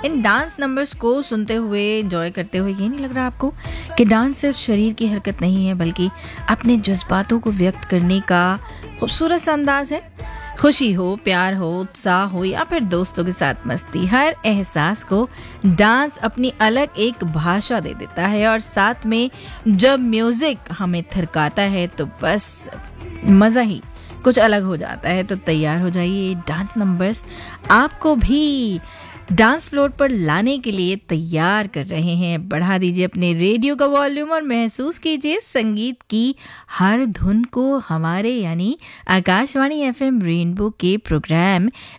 इन dance numbers को सुनते हुए एंजॉय करते हुए ये नहीं लग रहा आपको कि डांस सिर्फ शरीर की हरकत नहीं है बल्कि अपने जज्बातों को व्यक्त करने का खूबसूरत सा अंदाज है? खुशी हो, प्यार हो, उत्साह हो या फिर दोस्तों के साथ मस्ती, हर एहसास को डांस अपनी अलग एक भाषा दे देता है। और साथ में जब म्यूजिक हमें थिरकाता है तो बस मज़ा ही कुछ अलग हो जाता है। तो तैयार हो जाइए, डांस नंबर्स आपको भी डांस फ्लोर पर लाने के लिए तैयार कर रहे हैं। बढ़ा दीजिए अपने रेडियो का वॉल्यूम और महसूस कीजिए संगीत की हर धुन को हमारे यानी आकाशवाणी एफएम रेनबो के प्रोग्राम